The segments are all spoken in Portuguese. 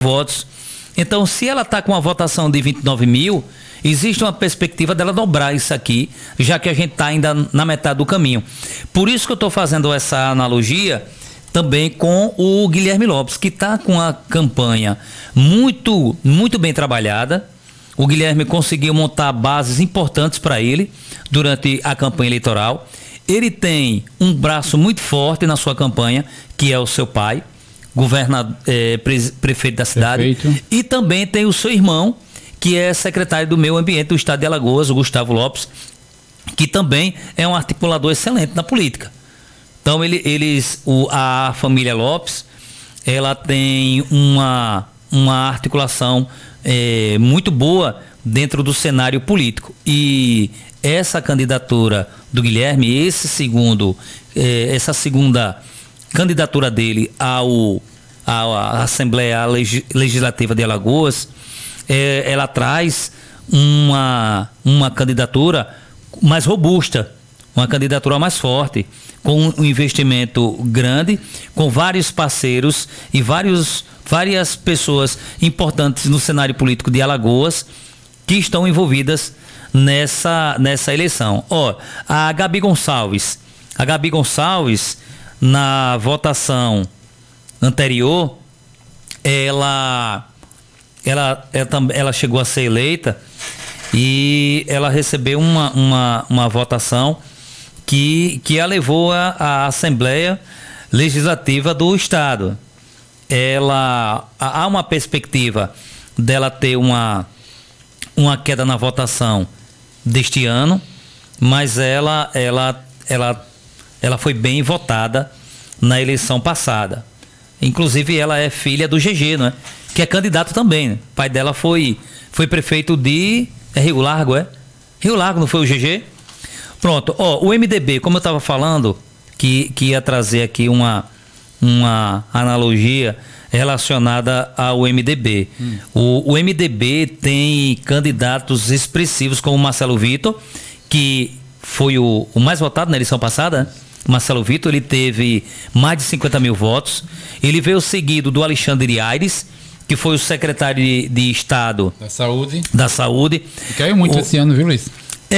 votos. Então, se ela está com uma votação de 29 mil, existe uma perspectiva dela dobrar isso aqui, já que a gente está ainda na metade do caminho. Por isso que eu estou fazendo essa analogia também com o Guilherme Lopes, que está com a campanha muito, muito bem trabalhada. O Guilherme conseguiu montar bases importantes para ele durante a campanha eleitoral. Ele tem um braço muito forte na sua campanha, que é o seu pai, prefeito da cidade. Perfeito. E também tem o seu irmão, que é secretário do Meio Ambiente do Estado de Alagoas, o Gustavo Lopes, que também é um articulador excelente na política. Então, a família Lopes, ela tem uma articulação muito boa dentro do cenário político. E essa candidatura do Guilherme, essa segunda candidatura dele à Assembleia Legislativa de Alagoas, ela traz uma candidatura mais robusta, uma candidatura mais forte, com um investimento grande, com vários parceiros e várias pessoas importantes no cenário político de Alagoas que estão envolvidas nessa eleição. A Gabi Gonçalves, na votação anterior, ela chegou a ser eleita e ela recebeu uma votação que a levou à Assembleia Legislativa do Estado. Há uma perspectiva dela ter uma queda na votação deste ano, mas ela foi bem votada na eleição passada. Inclusive, ela é filha do GG, né? Que é candidato também. Né? O pai dela foi prefeito de Rio Largo, Rio Largo, não foi o GG? Pronto. O MDB, como eu estava falando, que ia trazer aqui uma analogia relacionada ao MDB. O MDB tem candidatos expressivos como o Marcelo Vitor, que foi o mais votado na eleição passada, né? Marcelo Vitor, ele teve mais de 50 mil votos. Ele veio seguido do Alexandre Aires, que foi o secretário de Estado da Saúde. E caiu muito esse ano, viu, Luiz?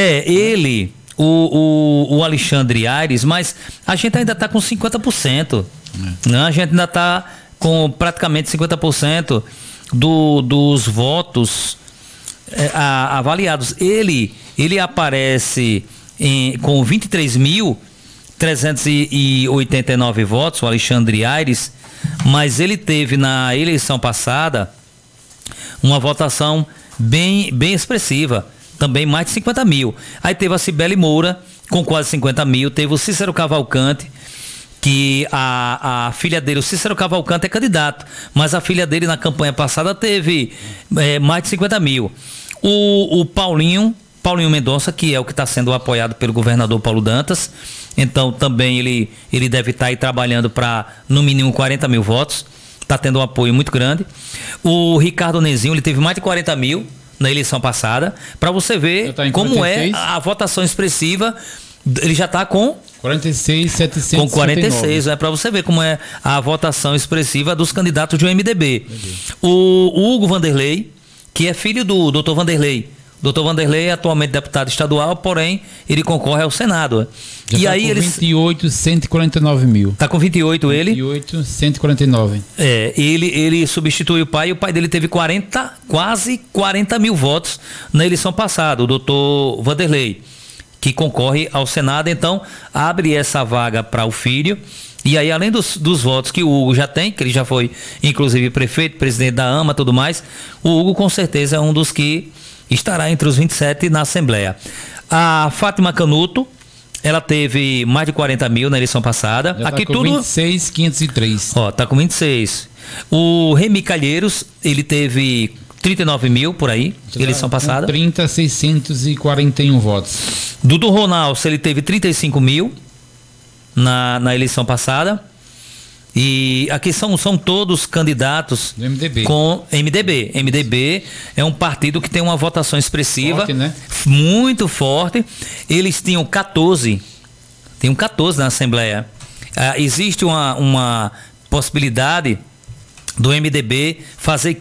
O Alexandre Aires, mas a gente ainda está com 50%. Né? A gente ainda está com praticamente 50% dos votos avaliados. Ele aparece com 23.389 votos, o Alexandre Aires, mas ele teve na eleição passada uma votação bem expressiva, também mais de 50 mil. Aí teve a Cibele Moura com quase 50 mil, teve o Cícero Cavalcante, que a filha dele, o Cícero Cavalcante é candidato, mas a filha dele na campanha passada teve mais de 50 mil. O Paulinho Mendonça, que é o que está sendo apoiado pelo governador Paulo Dantas, então também ele deve estar aí trabalhando para no mínimo 40 mil votos, está tendo um apoio muito grande. O Ricardo Nezinho, ele teve mais de 40 mil na eleição passada, para você ver como 46. É a votação expressiva. Ele já está com 46.769. Com 46, para você ver como é a votação expressiva dos candidatos do MDB. O Hugo Vanderlei, que é filho do Dr. Vanderlei. Dr. Vanderlei é atualmente deputado estadual, porém ele concorre ao Senado. Já e tá aí com 28.149 mil. Está com 28 ele? 28.149. Ele substitui o pai, e o pai dele teve quase 40 mil votos na eleição passada, o Dr. Vanderlei, que concorre ao Senado. Então abre essa vaga para o filho. E aí, além dos votos que o Hugo já tem, que ele já foi inclusive prefeito, presidente da AMA, tudo mais, o Hugo com certeza é um dos que estará entre os 27 na Assembleia. A Fátima Canuto, ela teve mais de 40 mil na eleição passada. Já aqui tá com tudo 26.503. Tá com 26. O Remy Calheiros, ele teve 39 mil por aí, eleição passada. 30.641 votos. Dudu Ronaldo, ele teve 35 mil na eleição passada. E aqui são todos candidatos do MDB. Com MDB. MDB é um partido que tem uma votação expressiva, forte, né? Muito forte. Eles tinham 14 na Assembleia. Existe uma possibilidade do MDB fazer